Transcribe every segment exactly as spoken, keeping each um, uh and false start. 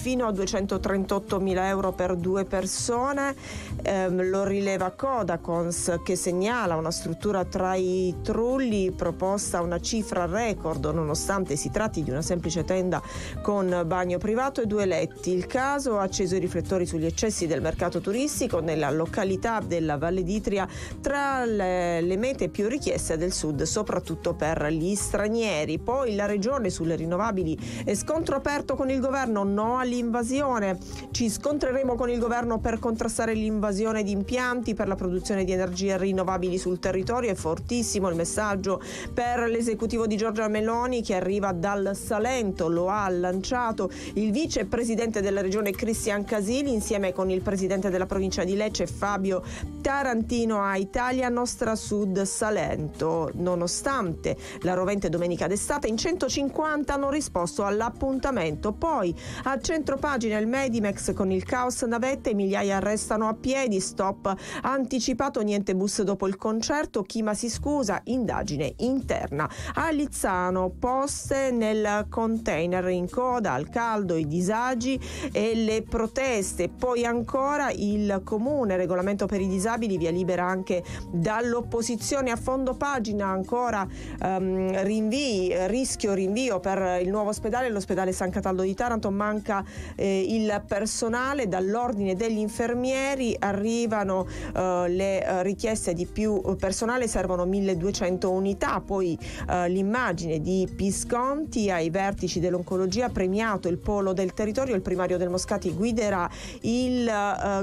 fino a duecentotrentottomila euro per due persone. Eh, lo rileva Codacons, che segnala una struttura tra i trulli proposta una cifra record, nonostante si tratti di una semplice tenda con bagno privato e due letti. Il caso ha acceso i riflettori sugli eccessi del mercato turistico nella località della Valle d'Itria, tra le, le mete più richieste del sud, soprattutto per gli stranieri. Poi la regione sulle rinnovabili e scontro aperto con il governo, no all'invasione. Ci scontreremo con il governo per contrastare l'invasione di impianti per la produzione di energie rinnovabili sul territorio. È fortissimo il messaggio per l'esecutivo di Giorgia Meloni, che arriva dal Salento. Lo ha lanciato il vicepresidente della regione Cristian Casili insieme con il presidente della provincia di Lecce Fabio Tarantino a Italia Nostra Sud Salento. Nonostante la rovente domenica d'estate, in centocinquanta hanno risposto all'appuntamento. Poi a centropagina il Medimex con il caos navette, migliaia restano a piedi, stop anticipato, niente bus dopo il concerto, Chima si scusa, indagine interna. A Lizzano poste nel container, in coda al caldo, i disagi e le proteste. Poi ancora il comune, regolamento per i disabili, via libera anche dall'opposizione. A fondo pagina ancora um, rinvii, rischio rinvio per il nuovo ospedale, l'ospedale San Cataldo di Taranto, manca eh, il personale. Dall'ordine degli infermieri arrivano eh, le eh, richieste di più personale, servono milleduecento unità. Poi eh, l'immagine di Visconti ai vertici dell'oncologia, premiato il polo del territorio, il primario del Moscati guiderà il eh,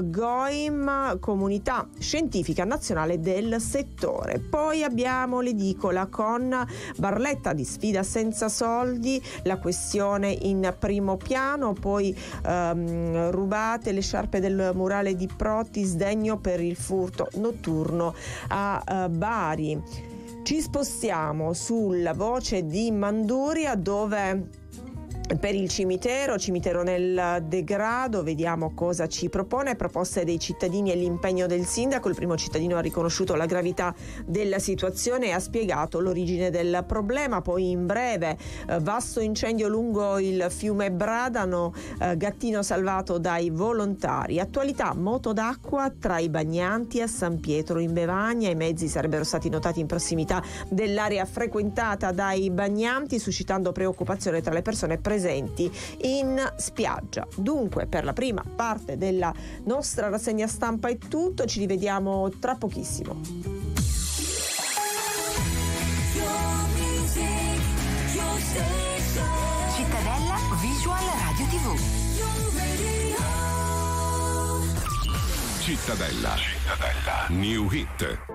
GOIM, comunità scientifica nazionale del settore. Poi abbiamo l'edicola con Barletta di sfida senza soldi, la questione in primo piano. Poi ehm, rubate le sciarpe del murale di Protti, sdegno per il furto notturno a eh, Bari. Ci spostiamo sulla voce di Manduria, dove per il cimitero, cimitero nel degrado, vediamo cosa ci propone. Proposte dei cittadini e l'impegno del sindaco. Il primo cittadino ha riconosciuto la gravità della situazione e ha spiegato l'origine del problema. Poi in breve, eh, vasto incendio lungo il fiume Bradano, eh, gattino salvato dai volontari. Attualità, moto d'acqua tra i bagnanti a San Pietro in Bevagna. I mezzi sarebbero stati notati in prossimità dell'area frequentata dai bagnanti, suscitando preoccupazione tra le persone presenti presenti in spiaggia. Dunque, per la prima parte della nostra rassegna stampa è tutto, ci rivediamo tra pochissimo. Cittadella Visual Radio tivù. Cittadella. Cittadella. New Hit.